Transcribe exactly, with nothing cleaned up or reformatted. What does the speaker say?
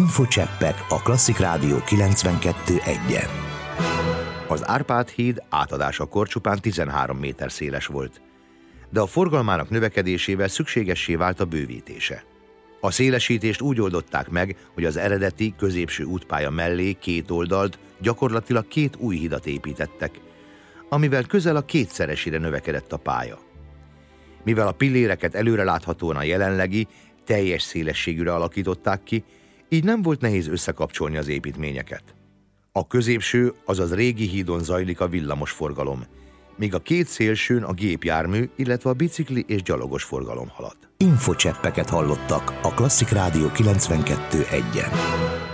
Infocseppek a Klasszik Rádió kilencvenkettő egyen. Az Árpád híd átadásakor csupán tizenhárom méter széles volt, de a forgalmának növekedésével szükségessé vált a bővítése. A szélesítést úgy oldották meg, hogy az eredeti középső útpálya mellé két oldalt gyakorlatilag két új hidat építettek, amivel közel a kétszeresére növekedett a pálya. Mivel a pilléreket előreláthatóan a jelenlegi, teljes szélességűre alakították ki, így nem volt nehéz összekapcsolni az építményeket. A középső, azaz régi hídon zajlik a villamos forgalom, míg a két szélsőn a gépjármű, illetve a bicikli és gyalogos forgalom halad. Infocseppeket hallottak a Klasszik Rádió kilencvenkettő egyen.